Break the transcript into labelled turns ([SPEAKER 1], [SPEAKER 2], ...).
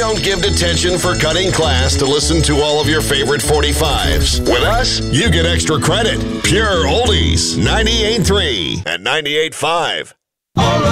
[SPEAKER 1] don't give detention for cutting class to listen to all of your favorite 45s. With us, you get extra credit. Pure Oldies, 98.3 and 98.5.